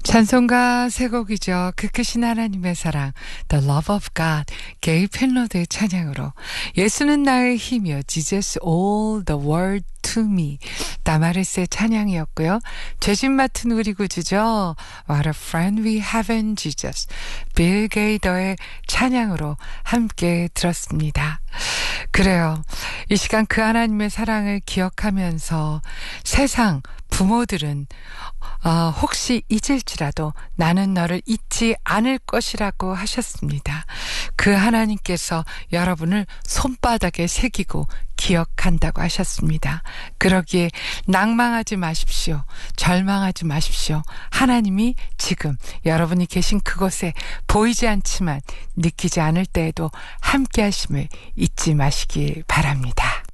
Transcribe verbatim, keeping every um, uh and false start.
찬송가 세 곡이죠. 그 크신 하나님의 사랑, The Love of God, 게이 펜로드의 찬양으로 예수는 나의 힘이여, Jesus all the world to me, 다마리스의 찬양이었고요. 죄진 맡은 우리 구주죠. What a friend we have in Jesus, 빌 게이더의 찬양으로 함께 들었습니다. 그래요. 이 시간 그 하나님의 사랑을 기억하면서 세상 부모들은 어, 혹시 잊을지라도 나는 너를 잊지 않을 것이라고 하셨습니다. 그 하나님께서 여러분을 손바닥에 새기고 기억한다고 하셨습니다. 그러기에 낭망하지 마십시오. 절망하지 마십시오. 하나님이 지금 여러분이 계신 그곳에 보이지 않지만 느끼지 않을 때에도 함께 하심을 잊지 마시길 바랍니다.